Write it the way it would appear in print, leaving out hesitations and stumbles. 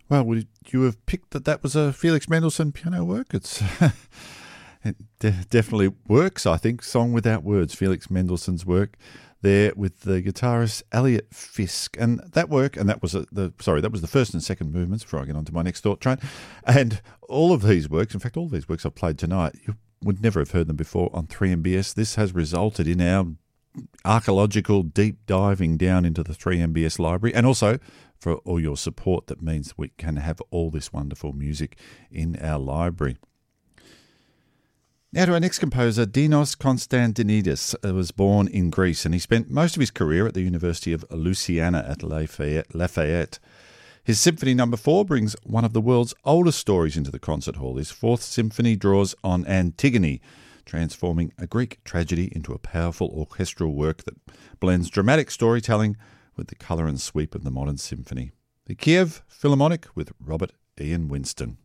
Well, would you have picked that was a Felix Mendelssohn piano work? It definitely works, I think. Song Without Words, Felix Mendelssohn's work there with the guitarist Elliot Fisk. And that work, and that was the first and second movements before I get on to my next thought train. And all of these works, in fact, all of these works I've played tonight, you would never have heard them before on 3MBS. This has resulted in our archaeological deep diving down into the 3MBS library, and also for all your support that means we can have all this wonderful music in our library. Now to our next composer, Dinos Konstantinidis, was born in Greece, and he spent most of his career at the University of Louisiana at Lafayette. His Symphony No. 4 brings one of the world's oldest stories into the concert hall. His fourth symphony draws on Antigone, transforming a Greek tragedy into a powerful orchestral work that blends dramatic storytelling with the colour and sweep of the modern symphony. The Kiev Philharmonic with Robert Ian Winston.